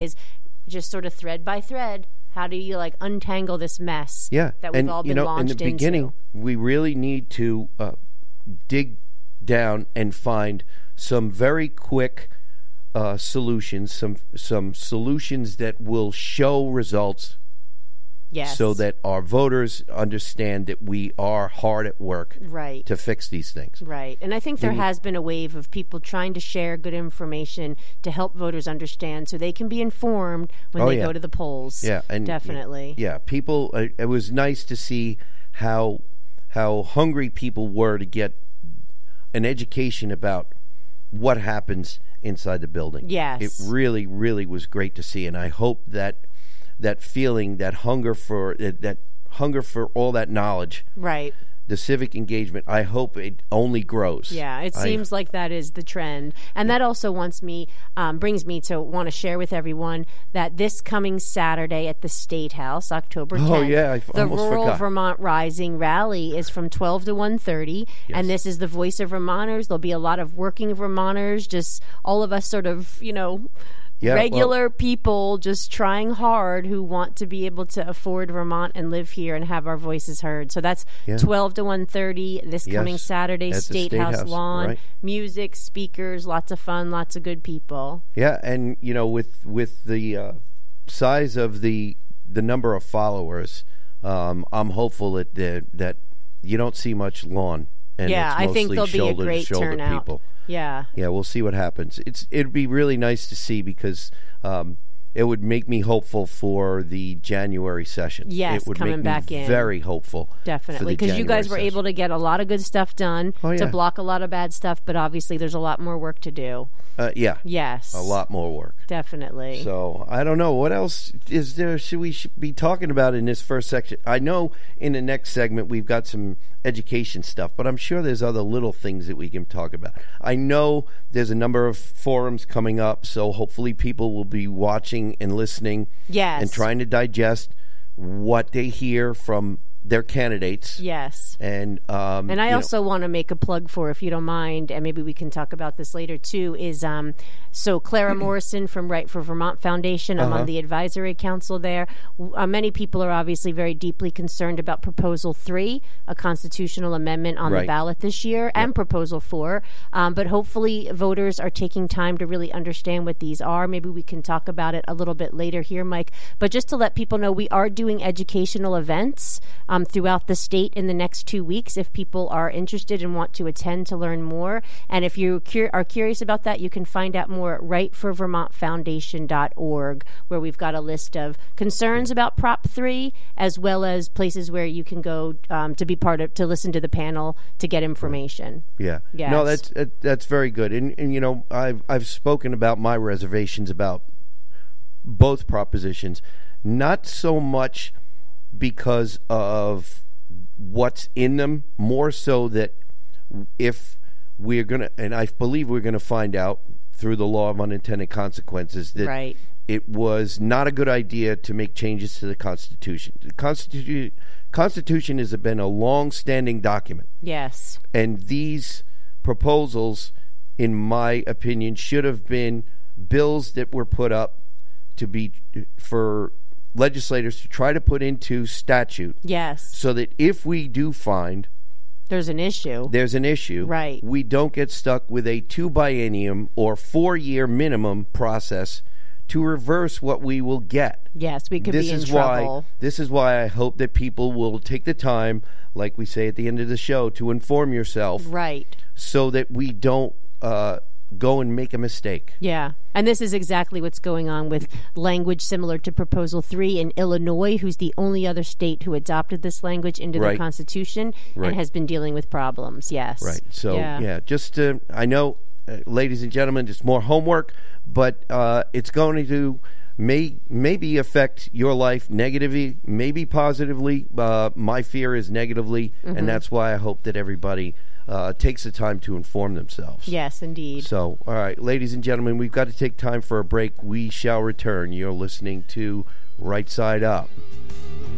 is just sort of thread by thread. How do you untangle this mess that we've all been launched into? In the beginning, we really need to dig down and find some very quick solutions, some solutions that will show results. Yes. So that our voters understand that we are hard at work to fix these things. Right. And I think there has been a wave of people trying to share good information to help voters understand so they can be informed when they go to the polls. Yeah, and definitely. Yeah, people, it was nice to see how hungry people were to get an education about what happens inside the building. Yes. It really, really was great to see, and I hope that feeling, that hunger for all that knowledge, the civic engagement, I hope it only grows. Yeah, it seems like that is the trend, and that also brings me to want to share with everyone that this coming Saturday at the State House, October 10th, the Rural Vermont Rising Rally is from 12 to 1:30, and this is the Voice of Vermonters. There'll be a lot of working Vermonters, just all of us sort of, regular people just trying hard who want to be able to afford Vermont and live here and have our voices heard. So that's 12 to 1:30 this coming Saturday, State House lawn. Right. Music, speakers, lots of fun, lots of good people. Yeah, and with the size of the number of followers, I'm hopeful that you don't see much lawn. And I think there'll be a great turnout. People. Yeah, we'll see what happens. It'd be really nice to see because it would make me hopeful for the January session. Yes, it would coming make back me in. Very hopeful. Definitely, because you guys were able to get a lot of good stuff done to block a lot of bad stuff, but obviously there's a lot more work to do. Yes, a lot more work. Definitely. So I don't know what else is there. Should we be talking about in this first section? I know in the next segment we've got some education stuff, but I'm sure there's other little things that we can talk about. I know there's a number of forums coming up, so hopefully people will be watching and listening and trying to digest what they hear from their candidates. Yes. And I also want to make a plug for, if you don't mind, and maybe we can talk about this later too, is so Clara Morrison from Right for Vermont Foundation. I'm on the advisory council there. Many people are obviously very deeply concerned about Proposal 3, a constitutional amendment on the ballot this year, and Proposal 4. But hopefully voters are taking time to really understand what these are. Maybe we can talk about it a little bit later here, Mike. But just to let people know, we are doing educational events throughout the state in the next 2 weeks if people are interested and want to attend to learn more. And if you are curious about that, you can find out more at rightforvermontfoundation.org, where we've got a list of concerns about Prop 3, as well as places where you can go to be to listen to the panel to get information. Yeah. Yes. No, that's very good. And I've spoken about my reservations about both propositions, not so much because of what's in them, more so that if we're going to, and I believe we're going to find out through the law of unintended consequences, that it was not a good idea to make changes to the Constitution. The Constitution has been a long-standing document. Yes. And these proposals, in my opinion, should have been bills that were put up to be for legislators to try to put into statute. Yes. So that if we do find there's an issue, right, we don't get stuck with a 2-biennium or 4-year minimum process to reverse what we will get. Yes, we could be in trouble. This is why I hope that people will take the time, like we say at the end of the show, to inform yourself. Right. So that we don't go and make a mistake. Yeah. And this is exactly what's going on with language similar to Proposal 3 in Illinois, who's the only other state who adopted this language into their Constitution and has been dealing with problems. Yes. Right. So, just I know, ladies and gentlemen, it's more homework, but it's going to maybe affect your life negatively, maybe positively. My fear is negatively, and that's why I hope that everybody takes the time to inform themselves. Yes, indeed. So, all right, ladies and gentlemen, we've got to take time for a break. We shall return. You're listening to Right Side Up.